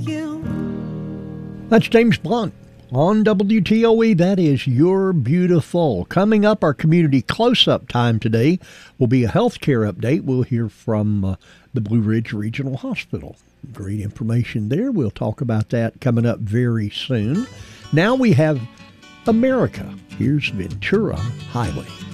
you. That's James Blunt on WTOE. That is You're Beautiful. Coming up, our community close-up time today will be a healthcare update. We'll hear from the Blue Ridge Regional Hospital. Great information there. We'll talk about that coming up very soon. Now we have America. Here's Ventura Highway.